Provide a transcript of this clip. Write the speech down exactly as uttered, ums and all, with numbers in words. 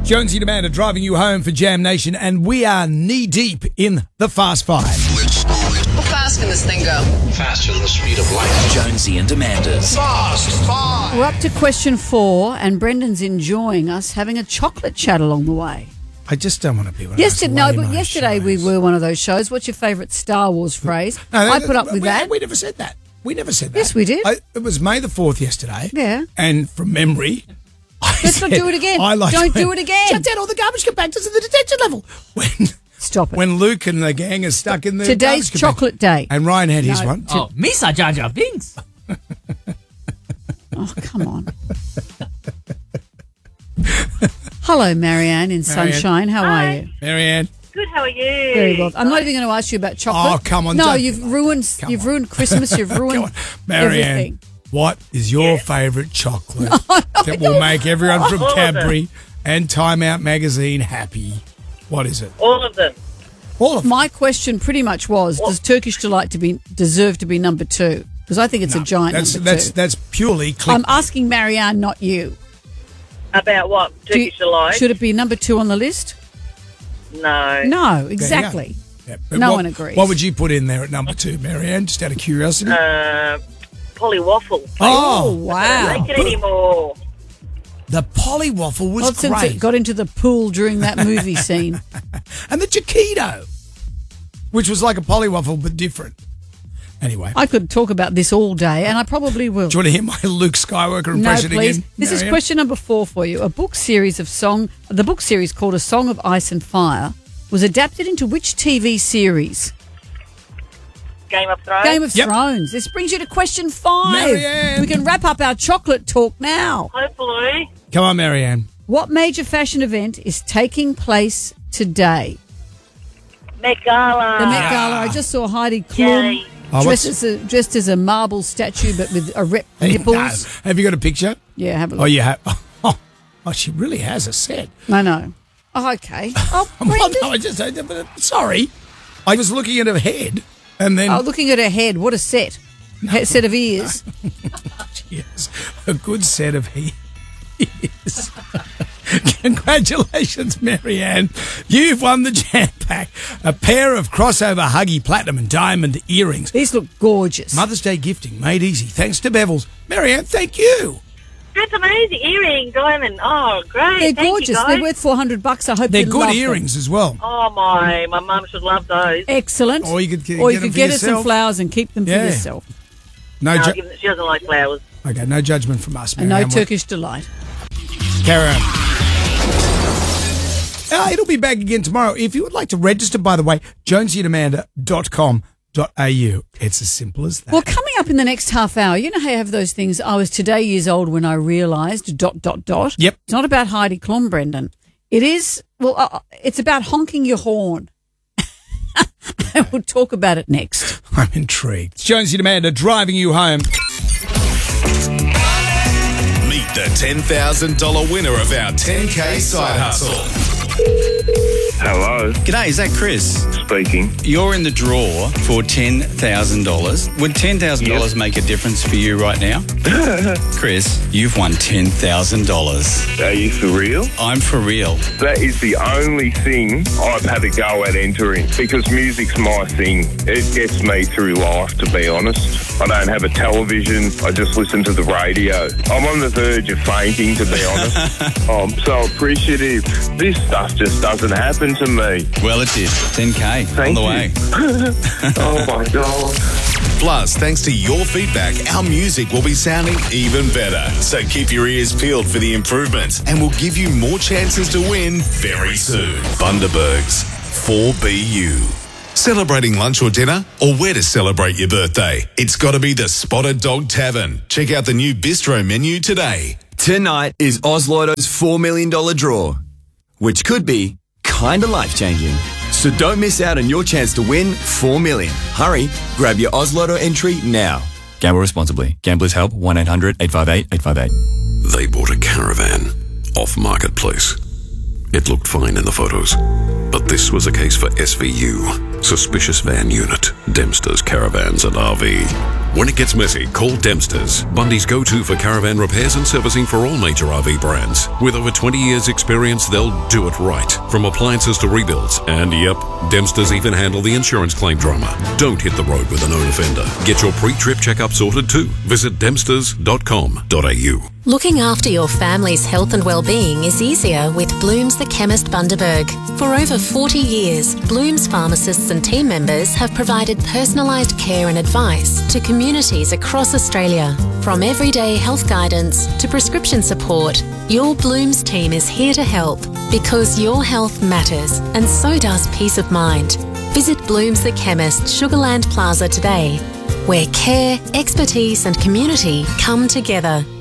Jonesy and Amanda driving you home for Jam Nation, and we are knee-deep in the Fast Five. How fast can this thing go? Faster than the speed of light. Jonesy and Amanda's Fast Five. We're up to question four, and Brendan's enjoying us having a chocolate chat along the way. I just don't want to be one of Yesterday, those no, lame but yesterday we shows. were one of those shows. What's your favourite Star Wars phrase? No, no, I put up we, with that. We never said that. We never said that. Yes, we did. I, it was May the fourth yesterday. Yeah. And from memory, I Let's not said, do it again. I like Don't when- do it again. Shut down all the garbage compactors at the detention level. When Stop it. when Luke and the gang are stuck in the Today's garbage compactor. chocolate day. And Ryan had his No. one. Oh, Misa Jar Jar Binks. Oh, come on. Hello, Marianne in Marianne. Sunshine. How Hi. are you? Marianne. Good, how are you? Very well. I'm not even going to ask you about chocolate. Oh, come on, No, don't- you've ruined. Come you've on. ruined Christmas. You've Come ruined on. Marianne, everything. what is your favourite chocolate that will make everyone from All of them. Cadbury and Time Out magazine happy? What is it? All of them. All of them. My question pretty much was: does Turkish Delight to be deserve to be number two? Because I think it's a giant That's number that's two. that's purely click. I'm asking Marianne, not you. About what? Do you- Turkish Delight? Should it be number two on the list? No. No, exactly. Yeah, but No what, one agrees. What would you put in there at number two, Marianne? Just out of curiosity. Uh, Polly Waffle. Oh, oh, wow. Don't make it anymore. the Polly Waffle was Well, since great, it got into the pool during that movie scene. and the Chiquito, which was like a Polly Waffle but different. Anyway, I could talk about this all day, and I probably will. do you want to hear my Luke Skywalker No, impression please. again? This is Marianne? question number four for you. A book series of song, the book series called A Song of Ice and Fire, was adapted into which T V series? Game of Thrones. Game of Yep. Thrones. This brings you to question five. Marianne. We can wrap up our chocolate talk now. Hopefully. Come on, Marianne. What major fashion event is taking place today? Met Gala. The Met Gala. I just saw Heidi Klum Yay. Oh, dressed, what's- as a, dressed as a marble statue, but with a rep Hey, nipples. no. Have you got a picture? Yeah, have a look. Oh, you have. Oh, oh, she really has a set. I know. Oh, okay. Oh, Well, Brendan. no, I just, I, but, sorry. I was looking at her head, and then Oh, looking at her head. What a set. A set of ears. yes, a good set of ears. Congratulations, Marianne. You've won the Jam Pack. A pair of crossover Huggy Platinum and Diamond earrings. These look gorgeous. Mother's Day gifting made easy thanks to Bevels. Marianne, thank you. That's amazing. Earring, diamond. Oh, great. They're Thank you, gorgeous. guys. They're worth four hundred bucks. I hope They're you good love them. earrings as well. Oh, my. My mum should love those. Excellent. Or you could get- or you get them could for get her some yourself. flowers and keep them Yeah. for yourself. No, No, ju- give them- she doesn't like flowers. okay, no judgment from us, And Marianne. no Turkish Delight. Carry on. Uh, it'll be back again tomorrow. If you would like to register, by the way, jonesy and amanda dot com dot a u. It's as simple as that. Well, coming up in the next half hour, you know how you have those things, I was today years old when I realised, dot, dot, dot. Yep. It's not about Heidi Klum, Brendan. It is, well, uh, it's about honking your horn. And we'll talk about it next. I'm intrigued. It's Jonesy and Amanda driving you home. Meet the ten thousand dollars winner of our ten K side hustle. Hello, G'day, is that Chris? speaking. You're in the draw for ten thousand dollars. Would ten thousand dollars make a difference for you right now? Chris, you've won ten thousand dollars. Are you for real? I'm for real. That is the only thing I've had to go at entering because music's my thing. It gets me through life, to be honest. I don't have a television. I just listen to the radio. I'm on the verge of fainting, to be honest. I'm so appreciative. This stuff just doesn't happen to me. Well, it did. ten K Thank on the you. way. Oh, my God. Plus, thanks to your feedback, our music will be sounding even better. So keep your ears peeled for the improvements, and we'll give you more chances to win very soon. Bundaberg's four B U. Celebrating lunch or dinner, or where to celebrate your birthday? It's got to be the Spotted Dog Tavern. Check out the new bistro menu today. Tonight is Ozlotto's four million dollars draw, which could be kinda life-changing. So don't miss out on your chance to win four million dollars. Hurry, grab your Ozlotto entry now. Gamble responsibly. Gamblers Help, one eight hundred eight five eight eight five eight. They bought a caravan off Marketplace. It looked fine in the photos, but this was a case for S V U, Suspicious Van Unit, Dempster's Caravans and R V. When it gets messy, call Dempster's, Bundy's go-to for caravan repairs and servicing for all major R V brands. With over twenty years experience, they'll do it right. From appliances to rebuilds. And yep, Dempster's even handle the insurance claim drama. Don't hit the road with a known offender. Get your pre-trip checkup sorted too. Visit dempsters dot com dot a u. Looking after your family's health and well-being is easier with Blooms the Chemist Bundaberg. For over forty years, Blooms pharmacists and team members have provided personalised care and advice to communities across Australia. From everyday health guidance to prescription support, your Blooms team is here to help because your health matters and so does peace of mind. Visit Blooms the Chemist, Sugarland Plaza today, where care, expertise and community come together.